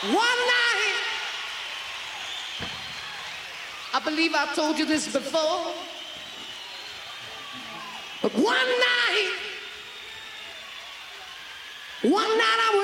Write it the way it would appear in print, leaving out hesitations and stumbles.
One night, I believe I told you this before, but one night I was